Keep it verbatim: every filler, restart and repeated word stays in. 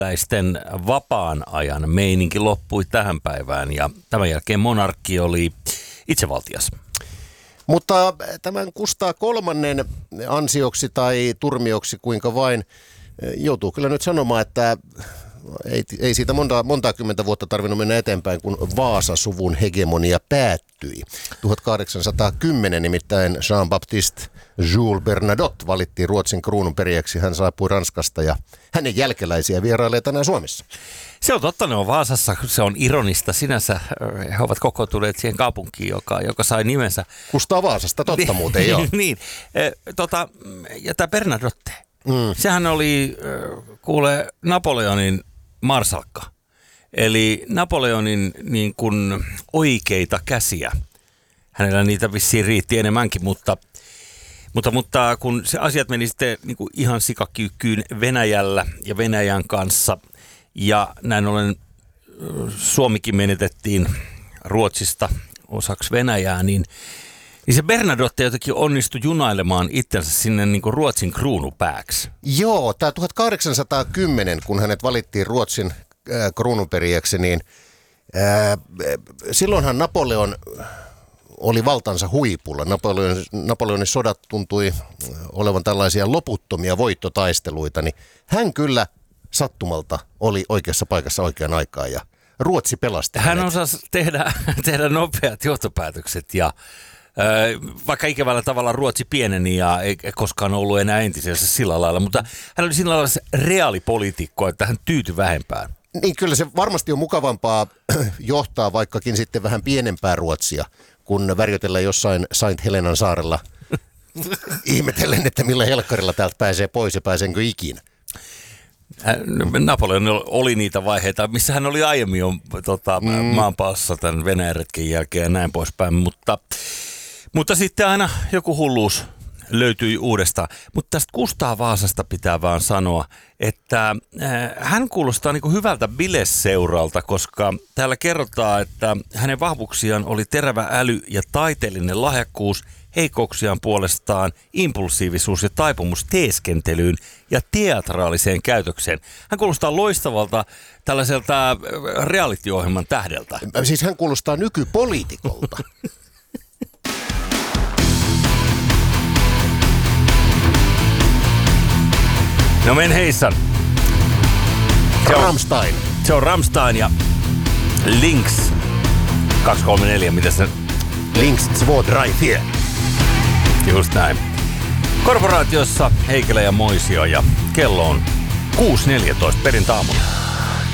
Venäläisten vapaan ajan meininki loppui tähän päivään ja tämän jälkeen monarkki oli itsevaltias. Mutta tämän Kustaa kolmannen ansioksi tai turmioksi kuinka vain joutuu kyllä nyt sanomaan, että ei, ei siitä monta, monta kymmentä vuotta tarvinnut mennä eteenpäin, kun Vaasa-suvun hegemonia päättyi. tuhatkahdeksansataakymmenen nimittäin Jean-Baptiste Jules Bernadotte valittiin Ruotsin kruununperijäksi. Hän saapui Ranskasta ja hänen jälkeläisiä vierailee tänään Suomessa. Se on totta, ne on Vaasassa. Se on ironista sinänsä. He ovat kokoontuneet siihen kaupunkiin, joka, joka sai nimensä. Kustaa Vaasasta, totta muuten, joo. niin, e, tota, ja tämä Bernadotte, mm. sehän oli, kuule, Napoleonin marsalkka. Eli Napoleonin niin kuin oikeita käsiä. Hänellä niitä vissiin riitti enemmänkin, mutta, mutta, mutta kun se asiat meni sitten niin kuin ihan sikakyykkyyn Venäjällä ja Venäjän kanssa, ja näin ollen Suomikin menetettiin Ruotsista osaksi Venäjää, niin, niin se Bernadotte jotenkin onnistui junailemaan itsensä sinne niin kuin Ruotsin kruunupääksi. Joo, tämä tuhatkahdeksansataakymmenen, kun hänet valittiin Ruotsin äh, kruununperijäksi, niin äh, silloinhan Napoleon oli valtansa huipulla. Napoleon, Napoleonin sodat tuntui olevan tällaisia loputtomia voittotaisteluita, niin hän kyllä sattumalta oli oikeassa paikassa oikeaan aikaan ja Ruotsi pelasti Hän hänet. osasi tehdä, tehdä nopeat johtopäätökset ja äh, vaikka ikävällä tavalla Ruotsi pieneni ja ei koskaan ollut enää entisessä sillä lailla, mutta hän oli sillä lailla se reaalipoliitikko, että hän tyytyi vähempään. Niin kyllä se varmasti on mukavampaa johtaa vaikkakin sitten vähän pienempää Ruotsia, kun värjötellä jossain Saint Helenan saarella ihmetellen, että millä helkkarilla täältä pääsee pois ja pääsenkö ikinä. Napoleon oli niitä vaiheita, missä hän oli aiemmin jo tota, mm. maanpaassa tämän Venäjän retken jälkeen ja näin poispäin, mutta, mutta sitten aina joku hulluus löytyi uudestaan. Mutta tästä Kustaa Vaasasta pitää vaan sanoa, että äh, hän kuulostaa niin kuin hyvältä bilesseuralta, koska täällä kerrotaan, että hänen vahvuuksiaan oli terävä äly ja taiteellinen lahjakkuus, heikkouksiaan puolestaan impulsiivisuus ja taipumus teeskentelyyn ja teatraaliseen käytökseen. Hän kuulostaa loistavalta tällaiselta reality-ohjelman tähdeltä. Siis hän kuulostaa nykypoliitikolta. No men heissan. Se on Rammstein. Se on Rammstein ja Links kaksi kolme neljä, mitä se... Links kaksi drei vier. Just näin. Korporaatiossa Heikelä ja Moisio ja kello on kuusi neljätoista perjantai-aamuna.